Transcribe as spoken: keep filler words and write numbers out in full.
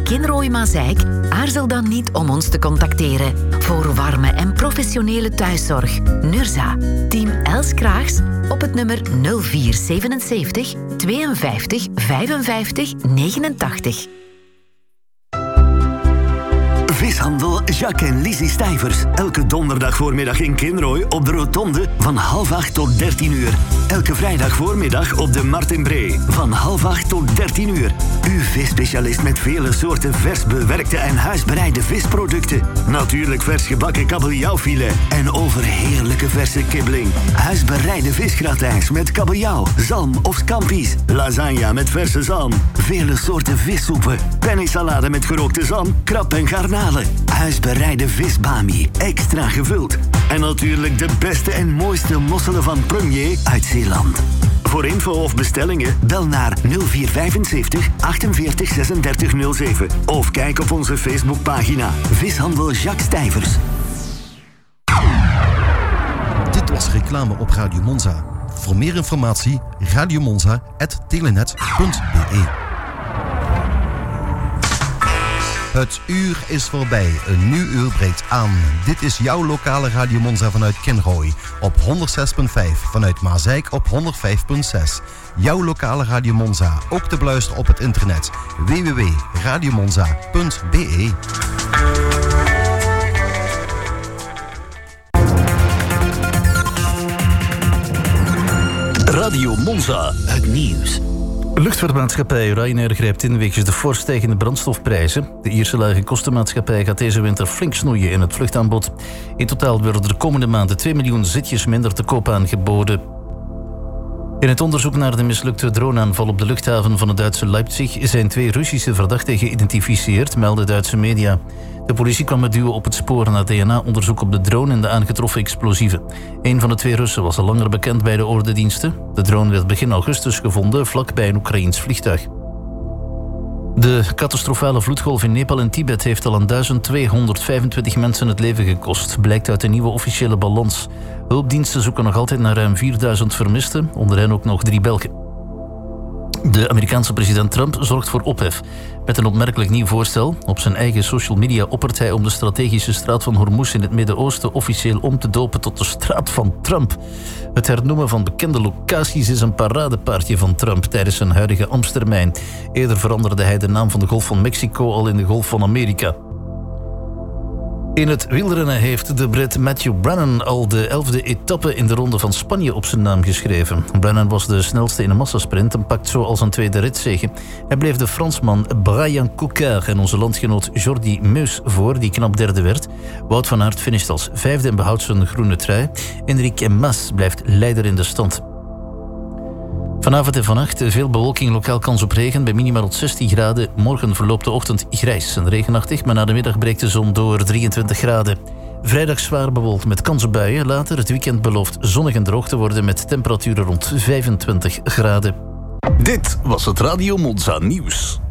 Kinrooi Mazeik? Aarzel dan niet om ons te contacteren. Voor warme en professionele thuiszorg. Nurza. Team Els Kraags op het nummer nul vier zevenenzeventig tweeënvijftig vijfenvijftig negenentachtig. Vishandel Jacques en Lizzie Stijvers. Elke donderdag voormiddag in Kinrooi op de Rotonde van half acht tot dertien uur. Elke vrijdag voormiddag op de Martin Bree van half acht tot dertien uur. Uw visspecialist met vele soorten vers bewerkte en huisbereide visproducten. Natuurlijk vers gebakken kabeljauwfilet en overheerlijke verse kibbeling. Huisbereide visgratijns met kabeljauw, zalm of scampi's. Lasagne met verse zalm. Vele soorten vissoepen. Pennesalade met gerookte zalm, krab en garnalen. Huisbereide visbami, extra gevuld. En natuurlijk de beste en mooiste mosselen van Premier uit Zeeland. Voor info of bestellingen bel naar nul vier vijfenzeventig achtenveertig zesendertig nul zeven of kijk op onze Facebookpagina Vishandel Jacques Stijvers. Dit was reclame op Radio Monza. Voor meer informatie radiomonza punt telenet punt be. Het uur is voorbij. Een nieuw uur breekt aan. Dit is jouw lokale Radio Monza vanuit Kinrooi. Op honderdzes komma vijf. Vanuit Mazeik op honderdvijf komma zes. Jouw lokale Radio Monza. Ook te beluisteren op het internet. w w w punt radiomonza punt be. Radio Monza. Het nieuws. Luchtvaartmaatschappij Ryanair grijpt in wegens de fors stijgende brandstofprijzen. De Ierse lage kostenmaatschappij gaat deze winter flink snoeien in het vluchtaanbod. In totaal worden er de komende maanden twee miljoen zitjes minder te koop aangeboden. In het onderzoek naar de mislukte droneaanval op de luchthaven van het Duitse Leipzig zijn twee Russische verdachten geïdentificeerd, melden Duitse media. De politie kwam met duo op het spoor na D N A-onderzoek op de drone en de aangetroffen explosieven. Een van de twee Russen was al langer bekend bij de ordendiensten. De drone werd begin augustus gevonden vlak bij een Oekraïens vliegtuig. De catastrofale vloedgolf in Nepal en Tibet heeft al aan duizend tweehonderdvijfentwintig mensen het leven gekost, blijkt uit de nieuwe officiële balans. Hulpdiensten zoeken nog altijd naar ruim vierduizend vermisten, onder hen ook nog drie Belgen. De Amerikaanse president Trump zorgt voor ophef met een opmerkelijk nieuw voorstel. Op zijn eigen social media oppert hij om de strategische straat van Hormuz in het Midden-Oosten officieel om te dopen tot de straat van Trump. Het hernoemen van bekende locaties is een paradepaardje van Trump tijdens zijn huidige ambtstermijn. Eerder veranderde hij de naam van de Golf van Mexico al in de Golf van Amerika. In het wielrennen heeft de Brit Matthew Brennan al de elfde etappe in de Ronde van Spanje op zijn naam geschreven. Brennan was de snelste in een massasprint en pakt zo al zijn tweede ritzege. Hij bleef de Fransman Brian Coquard en onze landgenoot Jordi Meus voor, die knap derde werd. Wout van Aert finisht als vijfde en behoudt zijn groene trui. Enrique Mas blijft leider in de stand. Vanavond en vannacht veel bewolking, lokaal kans op regen bij minimaal rond zestien graden. Morgen verloopt de ochtend grijs en regenachtig, maar na de middag breekt de zon door drieëntwintig graden. Vrijdag zwaar bewolkt met kans op buien. Later het weekend belooft zonnig en droog te worden met temperaturen rond vijfentwintig graden. Dit was het Radio Monza nieuws.